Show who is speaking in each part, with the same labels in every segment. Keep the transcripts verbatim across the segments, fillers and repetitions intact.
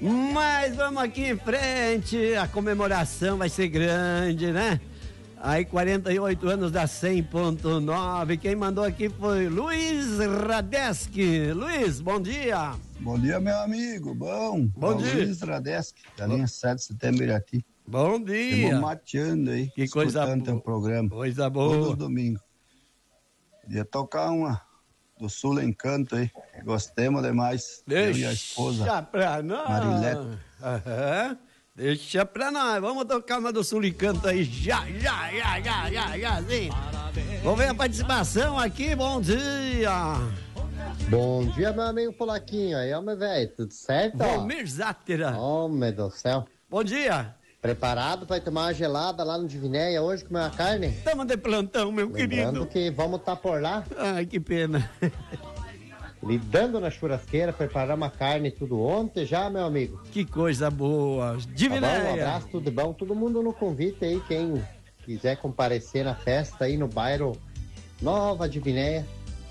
Speaker 1: Mas vamos aqui em frente, a comemoração vai ser grande, né? Aí quarenta e oito anos da cem ponto nove, quem mandou aqui foi Luiz Radeski. Luiz, bom dia.
Speaker 2: Bom dia, meu amigo, bom.
Speaker 1: Bom dia.
Speaker 2: Luiz Radeski, da linha sete de setembro, Irati.
Speaker 1: Bom dia.
Speaker 2: Estamos mateando aí,
Speaker 1: que coisa
Speaker 2: escutando
Speaker 1: boa.
Speaker 2: teu programa.
Speaker 1: Coisa boa.
Speaker 2: Todo domingo. Ia tocar uma do Sul Encanto aí, gostemos demais.
Speaker 1: Deixa
Speaker 2: eu e a esposa
Speaker 1: pra nós.
Speaker 2: Marilete.
Speaker 1: Aham. Deixa pra nós, vamos tocar uma do Sul Encanto aí, já, já, já, já, já, já, sim. Vamos ver a participação aqui, bom dia.
Speaker 3: Bom dia, meu amigo Polaquinho, aí, homem velho, tudo certo?
Speaker 1: Valmir Zátera.
Speaker 3: Homem do céu.
Speaker 1: Bom dia.
Speaker 3: Preparado para tomar uma gelada lá no Divinéia hoje, comer uma carne?
Speaker 1: Estamos de plantão, meu
Speaker 3: Lembrando
Speaker 1: querido.
Speaker 3: que vamos estar por lá.
Speaker 1: Ai, que pena.
Speaker 3: Lidando na churrasqueira, preparar uma carne tudo ontem já, meu amigo.
Speaker 1: Que coisa boa. Divinéia.
Speaker 3: Tá bom, um abraço, tudo bom. Todo mundo no convite aí, quem quiser comparecer na festa aí no bairro Nova Divinéia,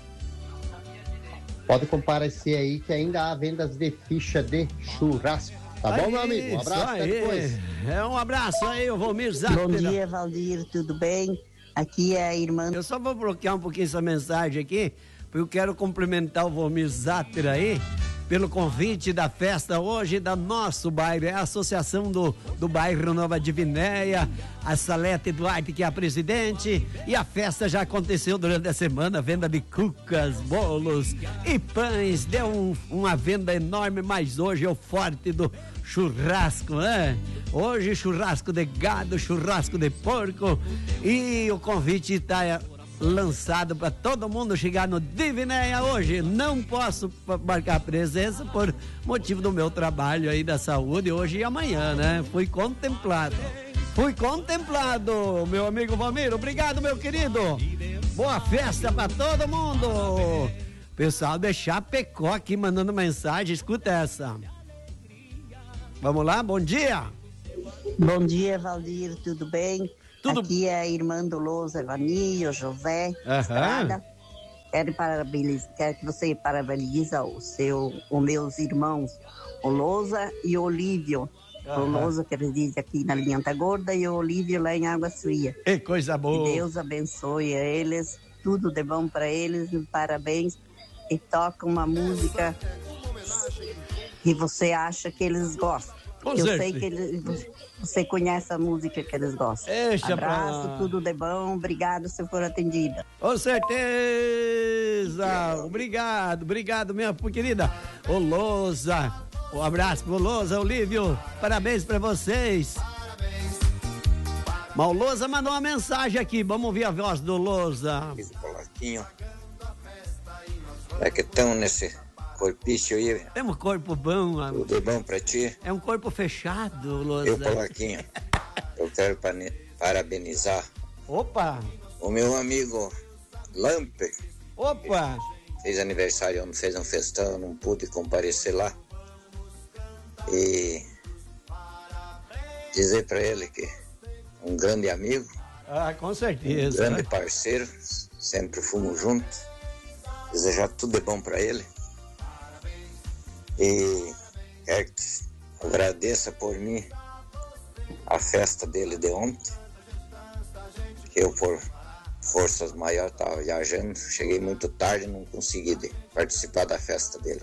Speaker 3: pode comparecer aí que ainda há vendas de ficha de churrasco. Tá
Speaker 1: aí,
Speaker 3: bom, meu amigo? Um abraço, até depois.
Speaker 1: É um abraço aí, o Valmir Zátera.
Speaker 4: Bom dia, Valdir, tudo bem? Aqui é a irmã...
Speaker 1: Eu só vou bloquear um pouquinho essa mensagem aqui, porque eu quero cumprimentar o Valmir Zátera aí, pelo convite da festa hoje da nosso bairro, é a associação do, do bairro Nova Divinéia, a Salete Duarte, que é a presidente, e a festa já aconteceu durante a semana, venda de cucas, bolos e pães, deu um, uma venda enorme, mas hoje é o forte do churrasco, né? Hoje churrasco de gado, churrasco de porco, e o convite está lançado para todo mundo chegar no Divinéia hoje. Não posso marcar presença por motivo do meu trabalho aí da saúde hoje e amanhã, né? Fui contemplado. Fui contemplado, meu amigo Valmir. Obrigado, meu querido. Boa festa para todo mundo. Pessoal de Chapecó aqui mandando mensagem. Escuta essa. Vamos lá, bom dia.
Speaker 4: Bom dia, Valdir, tudo bem?
Speaker 1: Tudo...
Speaker 4: Aqui é a irmã do Lousa, Evani, o José,
Speaker 1: Aham.
Speaker 4: Estrada. Quero, parabenizar, quero que você parabenize o seu, os meus irmãos, o Lousa e o Olívio.
Speaker 1: Aham.
Speaker 4: O Lousa, que reside aqui na Linha Gorda, e o Olívio lá em Águas Frias.
Speaker 1: Que coisa boa.
Speaker 4: Que Deus abençoe eles, tudo de bom para eles, parabéns. E toca uma música que você acha que eles gostam.
Speaker 1: Com
Speaker 4: Eu
Speaker 1: certeza.
Speaker 4: sei que eles, você conhece a música que eles gostam.
Speaker 1: Deixa
Speaker 4: Abraço,
Speaker 1: pra...
Speaker 4: tudo de bom, obrigado se for atendida.
Speaker 1: Com certeza. Obrigado, obrigado, minha querida. Ô Lousa, um abraço pro Lousa, Olívio, parabéns pra vocês. Mas o Lousa mandou uma mensagem aqui, vamos ouvir a voz do Lousa.
Speaker 5: Polaquinho, é que estão nesse corpício aí.
Speaker 1: Temos corpo bom, amigo.
Speaker 5: Tudo bom pra ti?
Speaker 1: É um corpo fechado, Lousa.
Speaker 5: Eu, Polaquinho, eu quero pane- parabenizar
Speaker 1: Opa,
Speaker 5: o meu amigo Lamper.
Speaker 1: opa.
Speaker 5: Fez aniversário ontem, fez um festão, eu não pude comparecer lá. E dizer pra ele que um grande amigo,
Speaker 1: Ah, com
Speaker 5: um
Speaker 1: certeza.
Speaker 5: grande
Speaker 1: né?
Speaker 5: parceiro, sempre fomos juntos. Desejar tudo de bom pra ele. E quero que agradeça por mim a festa dele de ontem, que eu por forças maiores estava viajando, cheguei muito tarde e não consegui de participar da festa dele.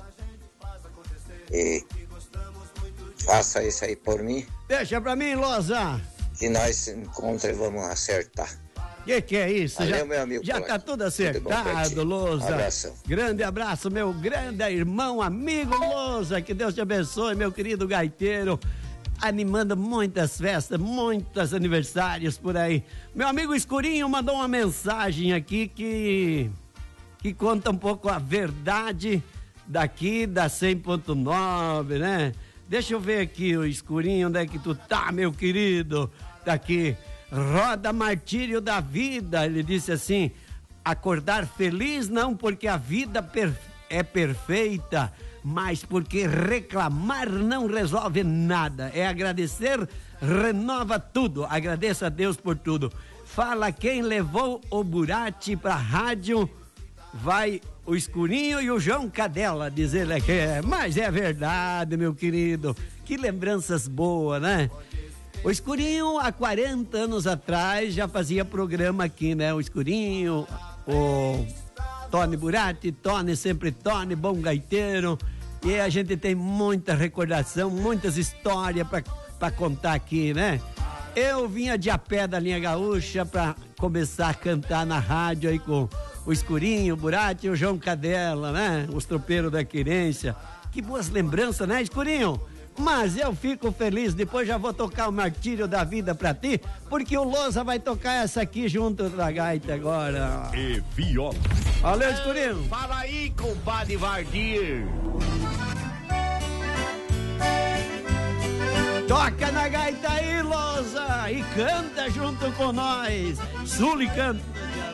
Speaker 5: E faça isso aí por mim,
Speaker 1: Deixa pra mim, Lousa.
Speaker 5: que nós se encontramos e vamos acertar.
Speaker 1: Que que é isso?
Speaker 5: Valeu,
Speaker 1: já
Speaker 5: meu amigo
Speaker 1: já
Speaker 5: Polaco.
Speaker 1: tá tudo
Speaker 5: Tudo bom pra ti?
Speaker 1: acertado, Lousa.
Speaker 5: Abração.
Speaker 1: Grande abraço, meu grande irmão, amigo Lousa. Que Deus te abençoe, meu querido gaiteiro. Animando muitas festas, muitos aniversários por aí. Meu amigo Escurinho mandou uma mensagem aqui que, que conta um pouco a verdade daqui da cem ponto nove, né? Deixa eu ver aqui, o Escurinho, onde é que tu tá, meu querido? Tá aqui. Roda martírio da vida, ele disse assim, acordar feliz não porque a vida per- é perfeita, mas porque reclamar não resolve nada, é agradecer, renova tudo, agradeça a Deus por tudo. Fala quem levou o Burati pra rádio vai o Escurinho e o João Cadela, diz ele que é. Mas é verdade, meu querido. Que lembranças boas, né? O Escurinho, há quarenta anos atrás, já fazia programa aqui, né? O Escurinho, o Tony Buratti, Tony, sempre Tony, bom gaiteiro. E a gente tem muita recordação, muitas histórias para contar aqui, né? Eu vinha de a pé da linha gaúcha para começar a cantar na rádio aí com o Escurinho, o Buratti e o João Cadela, né? Os tropeiros da querência. Que boas lembranças, né, Escurinho? Mas eu fico feliz, depois já vou tocar o Martírio da Vida pra ti, porque o Lousa vai tocar essa aqui junto da gaita agora.
Speaker 6: E viola.
Speaker 1: Valeu, Escurinho.
Speaker 6: Fala aí, compadre Vardir.
Speaker 1: Toca na gaita aí, Lousa, e canta junto com nós. Sul e canta.